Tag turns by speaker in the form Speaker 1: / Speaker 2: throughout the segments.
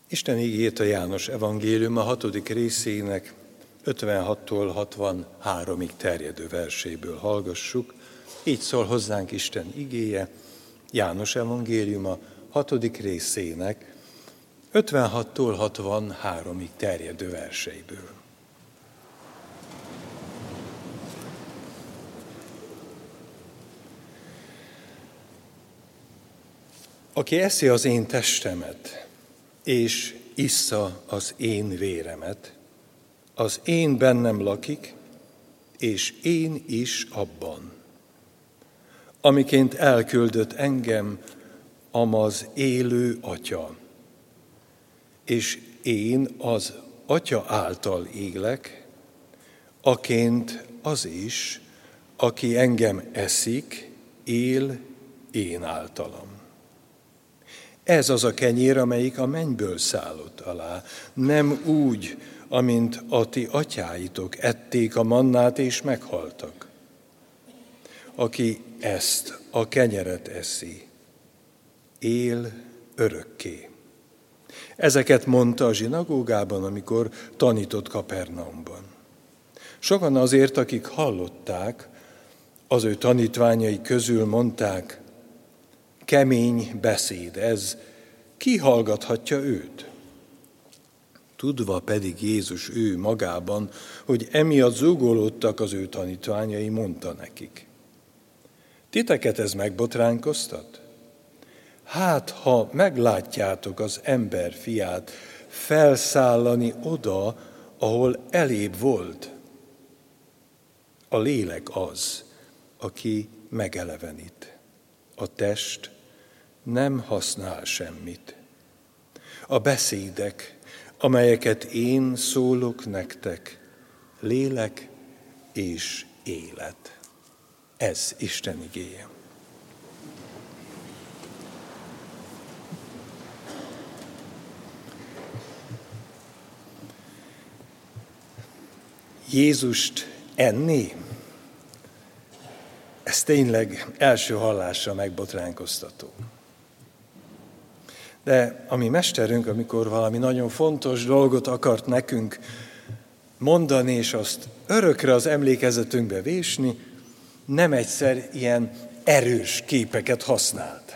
Speaker 1: Isten igéjét a János evangélium a 6. részének 56-tól 63-ig terjedő verséből hallgassuk. Így szól hozzánk Isten igéje, János evangéliuma 6. részének 56-tól 63-ig terjedő verseiből. Aki eszi az én testemet, és issza az én véremet, az én bennem lakik, és én is abban. Amiként elküldött engem az élő Atya, és én az Atya által élek, aként az is, aki engem eszik, él én általam. Ez az a kenyér, amelyik a mennyből szállott alá, nem úgy, amint a ti atyáitok ették a mannát és meghaltak. Aki ezt a kenyeret eszi, él örökké. Ezeket mondta a zsinagógában, amikor tanított Kapernaumban. Sokan azért, akik hallották, az ő tanítványai közül mondták, kemény beszéd ez, ki hallgathatja őt? Tudva pedig Jézus ő magában, hogy emiatt zúgolódtak az ő tanítványai, mondta nekik. Titeket ez megbotránkoztat? Hát, ha meglátjátok az ember fiát felszállani oda, ahol elébb volt, a lélek az, aki megelevenít. A test nem használ semmit. A beszédek, amelyeket én szólok nektek, lélek és élet. Ez Isten igéje. Jézust enni? Ez tényleg első hallásra megbotránkoztató. De a mi mesterünk, amikor valami nagyon fontos dolgot akart nekünk mondani, és azt örökre az emlékezetünkbe vésni, nem egyszer ilyen erős képeket használt.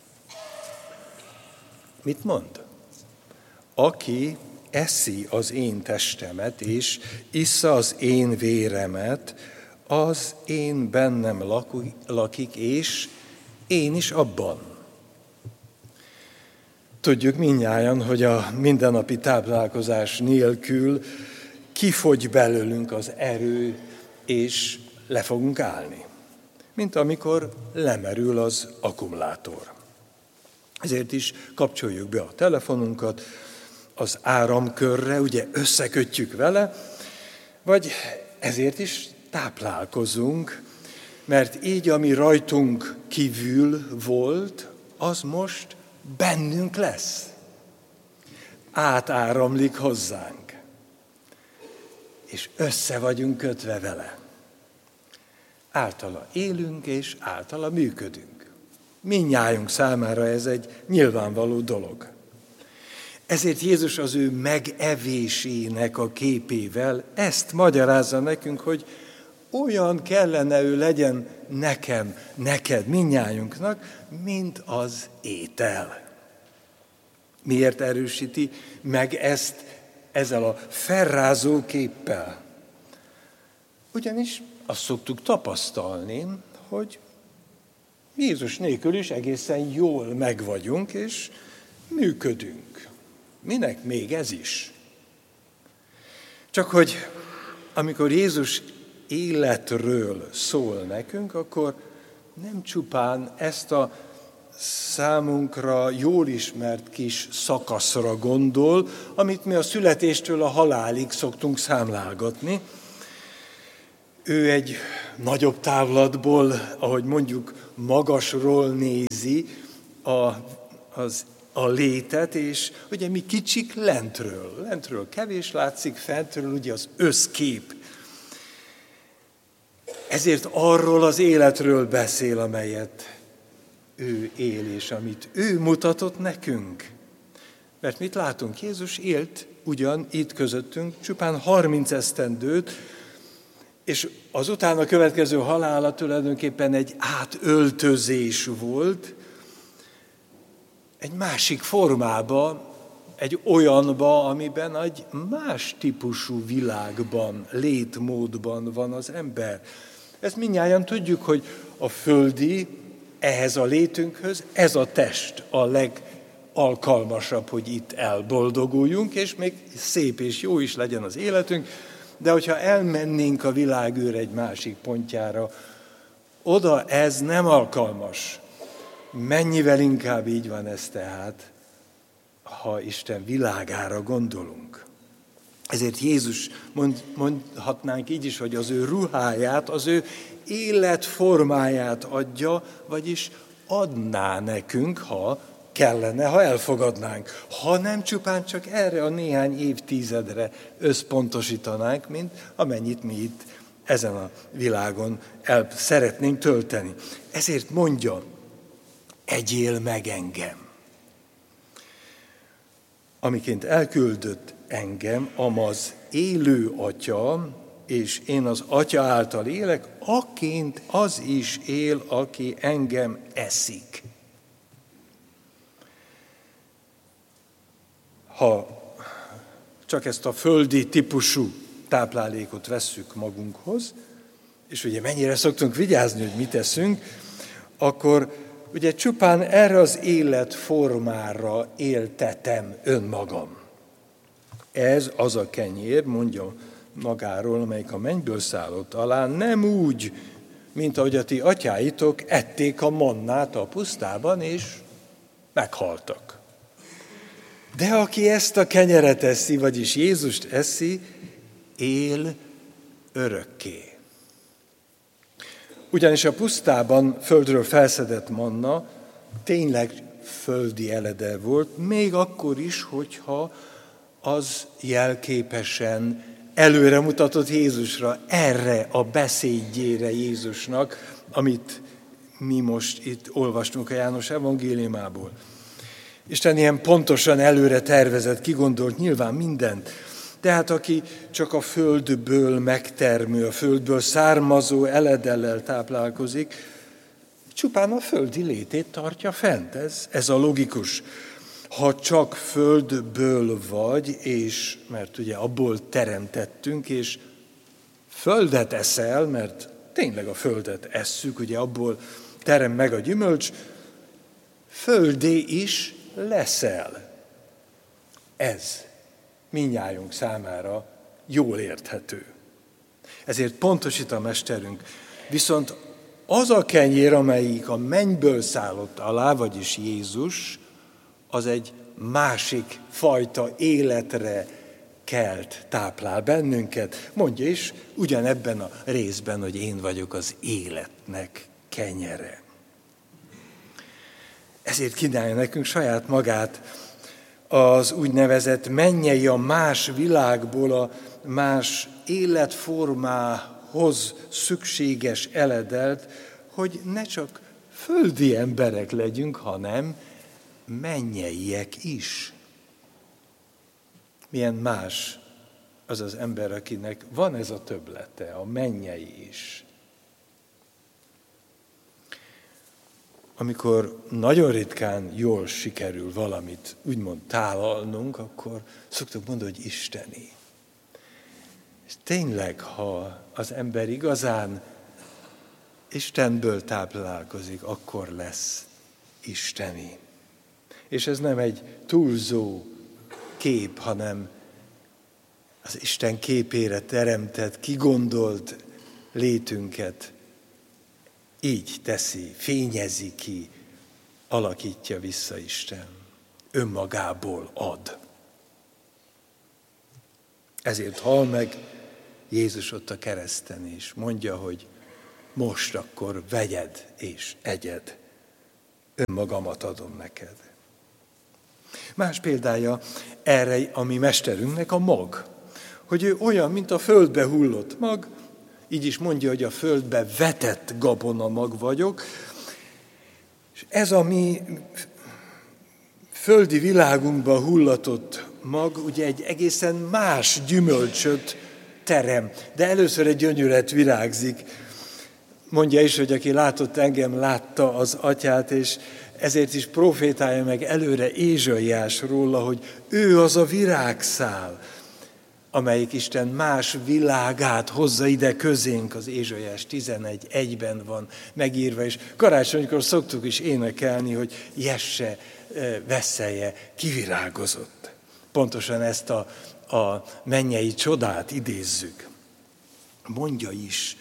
Speaker 1: Mit mond? Aki eszi az én testemet, és issza az én véremet, az én bennem lakik, és én is abban. Tudjuk mindnyájan, hogy a mindennapi táplálkozás nélkül kifogy belőlünk az erő, és le fogunk állni. Mint amikor lemerül az akkumulátor. Ezért is kapcsoljuk be a telefonunkat az áramkörre, ugye összekötjük vele, vagy ezért is táplálkozunk, mert így, ami rajtunk kívül volt, az most bennünk lesz. Átáramlik hozzánk. És össze vagyunk kötve vele. Általa élünk, és általa működünk. Mindnyájunk számára ez egy nyilvánvaló dolog. Ezért Jézus az ő megevésének a képével ezt magyarázza nekünk, hogy olyan kellene ő legyen nekem, neked, mindnyájunknak, mint az étel. Miért erősíti meg ezt ezzel a felrázó képpel? Ugyanis azt szoktuk tapasztalni, hogy Jézus nélkül is egészen jól megvagyunk, és működünk. Minek még ez is? Csak hogy amikor Jézus életről szól nekünk, akkor nem csupán ezt a számunkra jól ismert kis szakaszra gondol, amit mi a születéstől a halálig szoktunk számlálgatni. Ő egy nagyobb távlatból, ahogy mondjuk magasról nézi a létet, és ugye mi kicsik lentről. Lentről kevés látszik, fentről ugye az összkép. Ezért arról az életről beszél, amelyet ő él, és amit ő mutatott nekünk. Mert mit látunk? Jézus élt ugyan itt közöttünk csupán 30 esztendőt, és az utána következő halála tulajdonképpen egy átöltözés volt, egy másik formába, egy olyanba, amiben egy más típusú világban, létmódban van az ember. Ezt mindnyájan tudjuk, hogy a földi, ehhez a létünkhöz, ez a test a legalkalmasabb, hogy itt elboldoguljunk, és még szép és jó is legyen az életünk, de hogyha elmennénk a világűr egy másik pontjára, oda ez nem alkalmas. Mennyivel inkább így van ez tehát, ha Isten világára gondolunk. Ezért Jézus, mondhatnánk így is, hogy az ő ruháját, az ő életformáját adja, vagyis adná nekünk, ha kellene, ha elfogadnánk. Ha nem csupán csak erre a néhány évtizedre összpontosítanánk, mint amennyit mi itt ezen a világon el szeretnénk tölteni. Ezért mondja, egyél meg engem. Amiként elküldött engem, amaz élő Atya, és én az Atya által élek, aként az is él, aki engem eszik. Ha csak ezt a földi típusú táplálékot vesszük magunkhoz, és ugye mennyire szoktunk vigyázni, hogy mit eszünk, akkor ugye csupán erre az életformára éltetem önmagam. Ez az a kenyér, mondja magáról, amelyik a mennyből szállott alá, nem úgy, mint ahogy a ti atyáitok ették a mannát a pusztában, és meghaltak. De aki ezt a kenyeret eszi, vagyis Jézust eszi, él örökké. Ugyanis a pusztában földről felszedett manna tényleg földi eledel volt, még akkor is, hogyha az jelképesen előremutatott Jézusra, erre a beszédjére Jézusnak, amit mi most itt olvastunk a János evangéliumából. Isten ilyen pontosan előre tervezett, kigondolt nyilván mindent. Tehát aki csak a földből megtermő, a földből származó eledellel táplálkozik, csupán a földi létét tartja fent. Ez a logikus. Ha csak földből vagy, és mert ugye abból teremtettünk, és földet eszel, mert tényleg a földet esszük, ugye abból terem meg a gyümölcs, földé is leszel. Ez mindnyájunk számára jól érthető. Ezért pontosít a mesterünk. Viszont az a kenyér, amelyik a mennyből szállott alá, vagyis Jézus, az egy másik fajta életre kelt, táplál bennünket. Mondja is ugyanebben a részben, hogy én vagyok az életnek kenyere. Ezért kínálja nekünk saját magát, az úgynevezett mennyei, a más világból, a más életformához szükséges eledelt, hogy ne csak földi emberek legyünk, hanem mennyeiek is. Milyen más az az ember, akinek van ez a többlete, a mennyei is. Amikor nagyon ritkán jól sikerül valamit úgymond tálalnunk, akkor szoktuk mondani, hogy isteni. És tényleg, ha az ember igazán Istenből táplálkozik, akkor lesz isteni. És ez nem egy túlzó kép, hanem az Isten képére teremtett, kigondolt létünket így teszi, fényezi ki, alakítja vissza Isten. Önmagából ad. Ezért hal meg Jézus ott a kereszten, és mondja, hogy most akkor vegyed és egyed. Önmagamat adom neked. Más példája erre a mi mesterünknek a mag. Hogy ő olyan, mint a földbe hullott mag, így is mondja, hogy a földbe vetett gabona mag vagyok, és ez a mi földi világunkba hullatott mag ugye egy egészen más gyümölcsöt terem, de először egy gyönyörűet virágzik. Mondja is, hogy aki látott engem, látta az atyát, és ezért is profétálja meg előre Ézsaiás róla, hogy ő az a virágszál, amelyik Isten más világát hozza ide közénk, az Ézsaiás 11:1-ben van megírva, és karácsonykor szoktuk is énekelni, hogy Jesse vesszelje kivirágozott. Pontosan ezt a mennyei csodát idézzük. Mondja is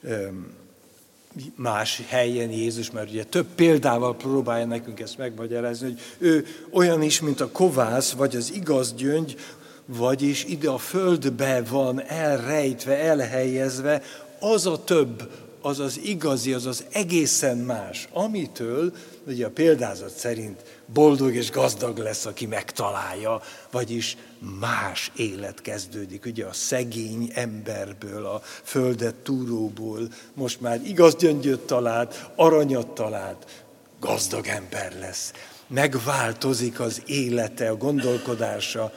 Speaker 1: más helyen Jézus, mert ugye több példával próbálja nekünk ezt megmagyarázni, hogy ő olyan is, mint a kovász, vagy az igaz gyöngy, vagyis ide a földbe van elrejtve, elhelyezve, az a több, az az igazi, az az egészen más, amitől, ugye a példázat szerint boldog és gazdag lesz, aki megtalálja, vagyis más élet kezdődik. Ugye a szegény emberből, a földet túróból most már igaz gyöngyöt talált, aranyat talált, gazdag ember lesz. Megváltozik az élete, a gondolkodása.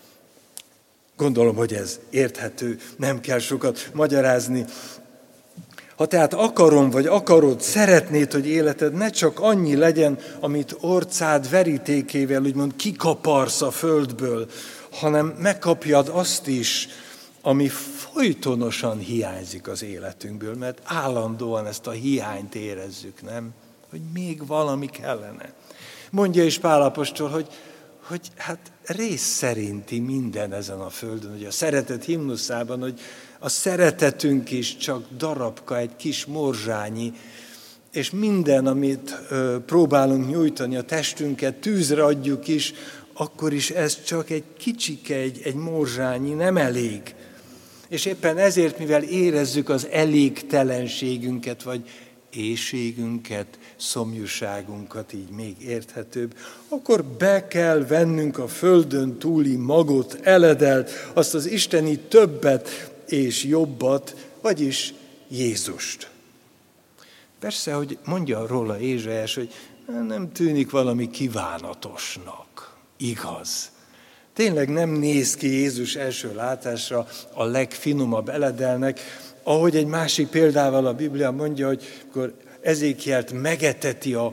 Speaker 1: Gondolom, hogy ez érthető, nem kell sokat magyarázni. Ha tehát akarom, vagy akarod, szeretnéd, hogy életed ne csak annyi legyen, amit orcád verítékével úgymond kikaparsz a földből, hanem megkapjad azt is, ami folytonosan hiányzik az életünkből, mert állandóan ezt a hiányt érezzük, nem? Hogy még valami kellene. Mondja is Pál apostol, hogy hát rész szerinti minden ezen a földön, hogy a szeretet himnuszában, hogy a szeretetünk is csak darabka, egy kis morzsányi, és minden, amit próbálunk nyújtani, a testünket tűzre adjuk is, akkor is ez csak egy kicsike, egy morzsányi, nem elég. És éppen ezért, mivel érezzük az elégtelenségünket, vagy éhségünket, szomjúságunkat, így még érthetőbb, akkor be kell vennünk a földön túli magot, eledelt, azt az isteni többet és jobbat, vagyis Jézust. Persze, hogy mondja róla Ézsaiás, hogy nem tűnik valami kívánatosnak, igaz. Tényleg nem néz ki Jézus első látásra a legfinomabb eledelnek, ahogy egy másik példával a Biblia mondja, hogy akkor Ezékielt megeteti a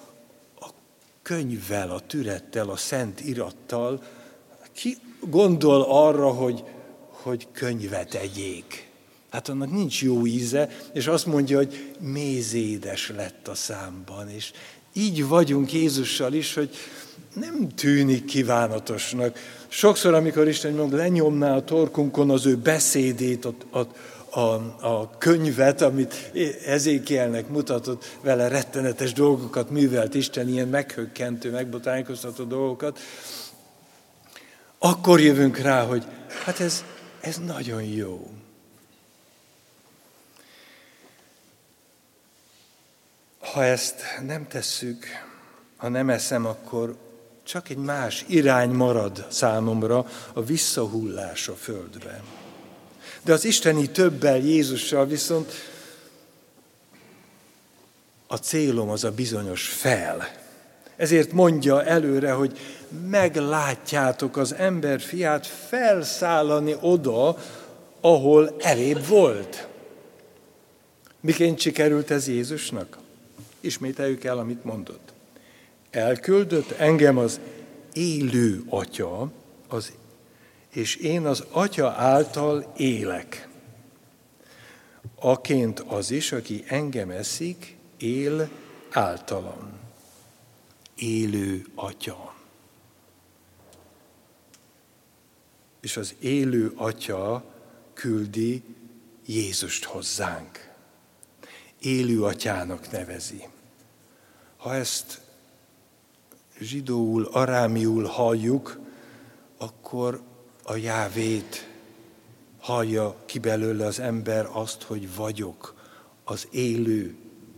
Speaker 1: könyvvel, a türettel, a szent irattal. Ki gondol arra, hogy könyvet egyék? Hát annak nincs jó íze, és azt mondja, hogy mézédes lett a számban. És így vagyunk Jézussal is, hogy nem tűnik kívánatosnak. Sokszor, amikor Isten lenyomná a torkunkon az ő beszédét, a könyvet, amit Ezékielnek mutatott, vele rettenetes dolgokat művelt Isten, ilyen meghökkentő, megbotánkoztató dolgokat, akkor jövünk rá, hogy hát ez nagyon jó. Ha ezt nem tesszük, ha nem eszem, akkor csak egy más irány marad számomra, a visszahullás a földbe. De az isteni többel, Jézussal viszont a célom az a bizonyos fel. Ezért mondja előre, hogy meglátjátok az ember fiát felszállani oda, ahol elébb volt. Miként sikerült ez Jézusnak? Ismételjük el, amit mondott. Elküldött engem az élő Atya, és én az Atya által élek. Aként az is, aki engem eszik, él általam. Élő Atya. És az élő Atya küldi Jézust hozzánk. Élő Atyának nevezi. Ha ezt zsidóul, arámiul halljuk, akkor a Jávét hallja ki belőle az ember azt, hogy vagyok, az élő,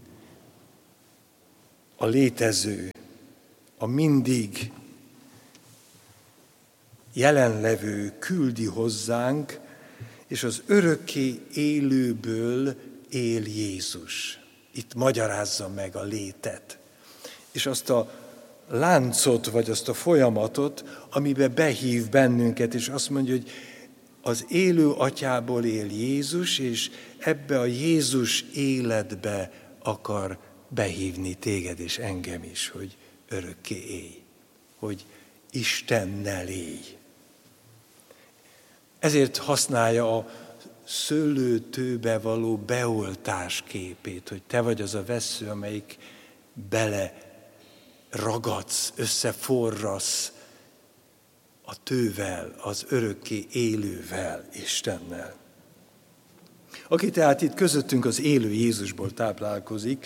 Speaker 1: a létező, a mindig jelenlevő küldi hozzánk, és az örökké élőből él Jézus. Itt magyarázza meg a létet. És azt a láncot, vagy azt a folyamatot, amiben behív bennünket, és azt mondja, hogy az élő atyából él Jézus, és ebbe a Jézus életbe akar behívni téged és engem is, hogy örökké élj, hogy Istennel élj. Ezért használja a szőlőtőbe való beoltás képét, hogy te vagy az a vessző, amelyik bele ragadsz, összeforrasz a tővel, az örökké élővel, Istennel. Aki tehát itt közöttünk az élő Jézusból táplálkozik,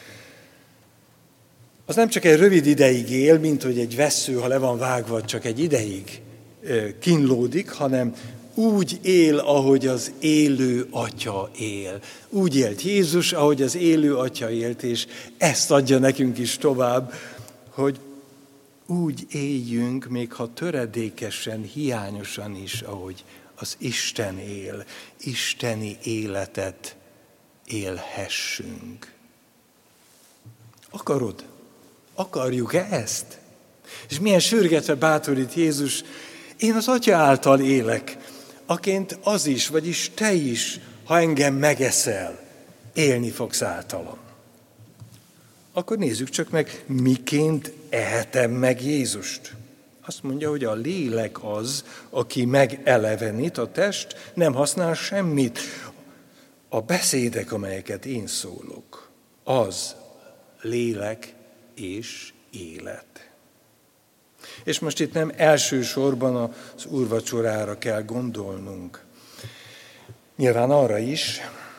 Speaker 1: az nem csak egy rövid ideig él, mint hogy egy vessző, ha le van vágva, csak egy ideig kínlódik, hanem úgy él, ahogy az élő Atya él. Úgy élt Jézus, ahogy az élő Atya élt, és ezt adja nekünk is tovább, hogy úgy éljünk, még ha töredékesen, hiányosan is, ahogy az Isten él, isteni életet élhessünk. Akarod? Akarjuk-e ezt? És milyen sürgetve bátorít Jézus, én az Atya által élek, aként az is, vagyis te is, ha engem megeszel, élni fogsz általam. Akkor nézzük csak meg, miként ehetem meg Jézust. Azt mondja, hogy a lélek az, aki megelevenít, a test nem használ semmit. A beszédek, amelyeket én szólok, az lélek és élet. És most itt nem elsősorban az úrvacsorára kell gondolnunk. Nyilván arra is,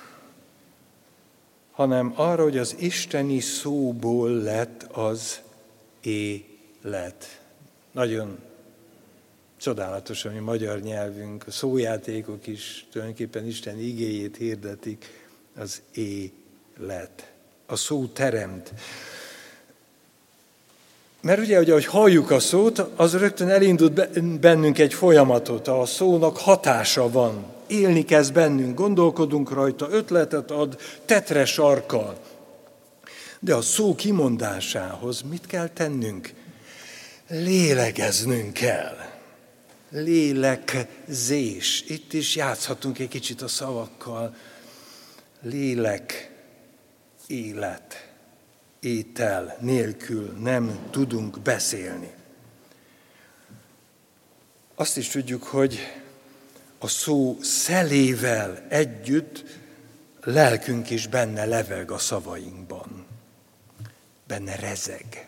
Speaker 1: hanem arra, hogy az isteni szóból lett az élet. Nagyon csodálatos a mi magyar nyelvünk, a szójátékok is tulajdonképpen Isten igéjét hirdetik, az élet. A szó teremt. Mert ugye, ahogy halljuk a szót, az rögtön elindult bennünk egy folyamatot, a szónak hatása van. Élni kezd bennünk, gondolkodunk rajta, ötletet ad, tetre sarkal. De a szó kimondásához mit kell tennünk? Lélegeznünk kell. Lélegzés. Itt is játszhatunk egy kicsit a szavakkal. Lélek, élet, étel nélkül nem tudunk beszélni. Azt is tudjuk, hogy a szó szelével együtt lelkünk is benne leveg a szavainkban. Benne rezeg.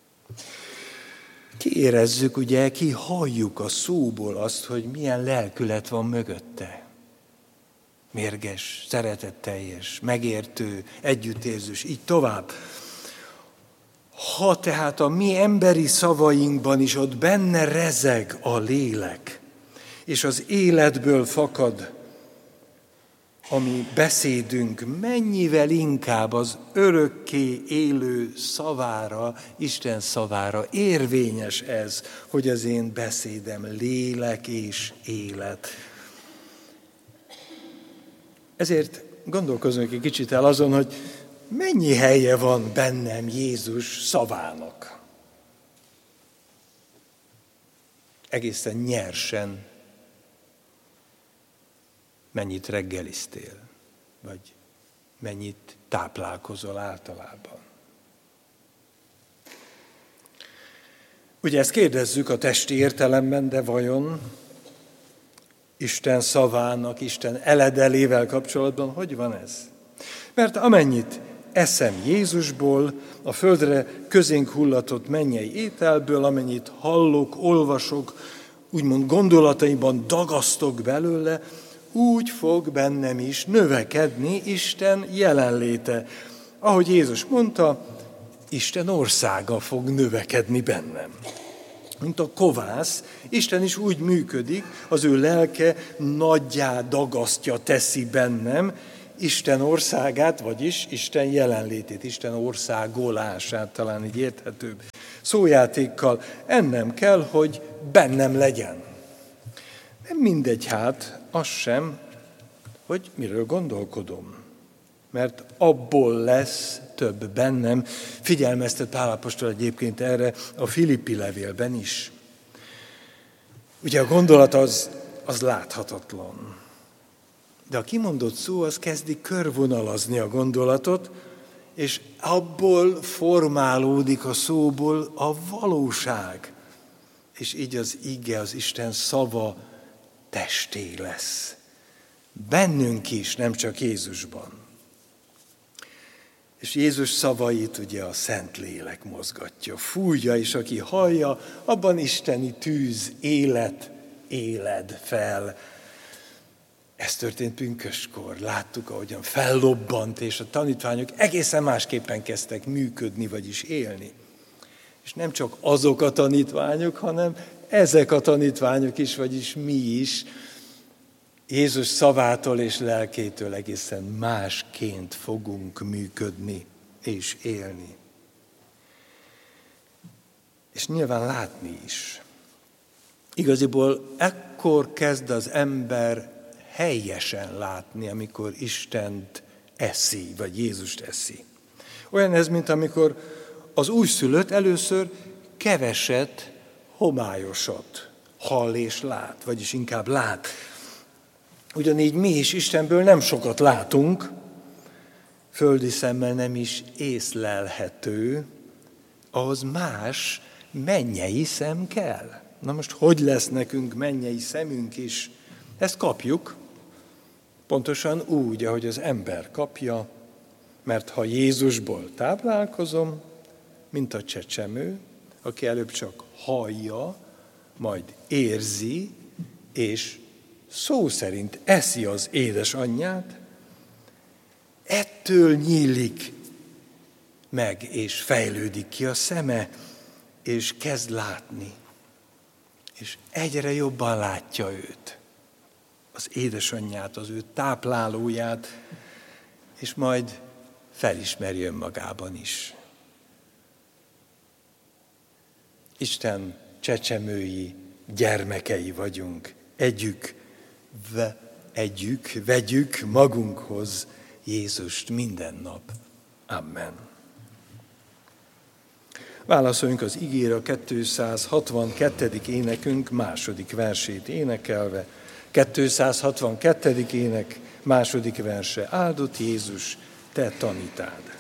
Speaker 1: Kiérezzük, ugye, kihalljuk a szóból azt, hogy milyen lelkület van mögötte. Mérges, szeretetteljes, megértő, együttérzős, így tovább. Ha tehát a mi emberi szavainkban is ott benne rezeg a lélek, és az életből fakad a mi beszédünk, mennyivel inkább az örökké élő szavára, Isten szavára érvényes ez, hogy az én beszédem lélek és élet. Ezért gondolkozunk egy kicsit el azon, hogy mennyi helye van bennem Jézus szavának. Egészen nyersen mennyit reggeliztél, vagy mennyit táplálkozol általában. Ugye ezt kérdezzük a testi értelemben, de vajon Isten szavának, Isten eledelével kapcsolatban hogy van ez? Mert amennyit eszem Jézusból, a földre közénk hullatott mennyei ételből, amennyit hallok, olvasok, úgymond gondolataimban dagasztok belőle, úgy fog bennem is növekedni Isten jelenléte. Ahogy Jézus mondta, Isten országa fog növekedni bennem. Mint a kovász, Isten is úgy működik, az ő lelke nagyjá dagasztja, teszi bennem Isten országát, vagyis Isten jelenlétét, Isten országolását, talán így érthetőbb szójátékkal. Ennem kell, hogy bennem legyen. Nem mindegy hát, az sem, hogy miről gondolkodom. mert abból lesz több bennem. Figyelmeztet Pál apostol egyébként erre a Filippi levélben is. Ugye a gondolat az láthatatlan. De a kimondott szó az kezdi körvonalazni a gondolatot, és abból formálódik a szóból a valóság. És így az ige, az Isten szava testé lesz. Bennünk is, nem csak Jézusban. És Jézus szavait ugye a Szentlélek mozgatja, fújja, és aki hallja, abban isteni tűz, élet éled fel. Ez történt pünköstkor, láttuk, ahogyan fellobbant, és a tanítványok egészen másképpen kezdtek működni, vagyis élni. És nem csak azok a tanítványok, hanem ezek a tanítványok is, vagyis mi is, Jézus szavától és lelkétől egészen másként fogunk működni és élni. És nyilván látni is. Igaziból ekkor kezd az ember helyesen látni, amikor Istent eszi, vagy Jézust eszi. Olyan ez, mint amikor az újszülött először keveset, homályosat hall és lát, vagyis inkább lát. Ugyanígy mi is Istenből nem sokat látunk, földi szemmel nem is észlelhető, ahhoz más mennyei szem kell. Na most hogy lesz nekünk mennyei szemünk is? Ezt kapjuk, pontosan úgy, ahogy az ember kapja, mert ha Jézusból táplálkozom, mint a csecsemő, aki előbb csak hallja, majd érzi, és szó szerint eszi az édesanyját, ettől nyílik meg, és fejlődik ki a szeme, és kezd látni. És egyre jobban látja őt, az édesanyját, az ő táplálóját, és majd felismeri önmagában is. Isten csecsemői gyermekei vagyunk, vegyük magunkhoz Jézust minden nap. Amen. Válaszoljunk az igére a 262. énekünk második versét énekelve. 262. ének második verse. Áldott Jézus, te tanítád.